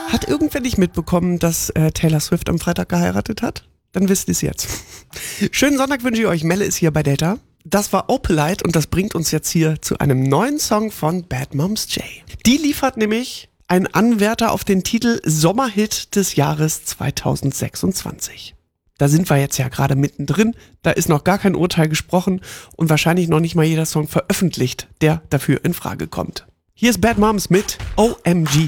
Hat irgendwer nicht mitbekommen, dass Taylor Swift am Freitag geheiratet hat? Dann wisst ihr es jetzt. Schönen Sonntag wünsche ich euch. Melle ist hier bei Delta. Das war Opalite und das bringt uns jetzt hier zu einem neuen Song von Bad Moms J. Die liefert nämlich einen Anwärter auf den Titel Sommerhit des Jahres 2026. Da sind wir jetzt ja gerade mittendrin, da ist noch gar kein Urteil gesprochen und wahrscheinlich noch nicht mal jeder Song veröffentlicht, der dafür in Frage kommt. Hier ist Bad Moms mit OMG.